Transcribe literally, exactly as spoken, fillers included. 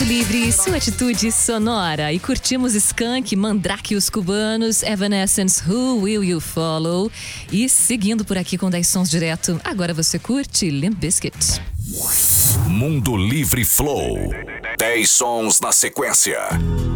Livre, sua atitude sonora. E curtimos Skank, Mandrake e os Cubanos, Evanescence, Who Will You Follow? E seguindo por aqui com dez sons direto, agora você curte Limp Bizkit. Mundo Livre Flow. dez sons na sequência.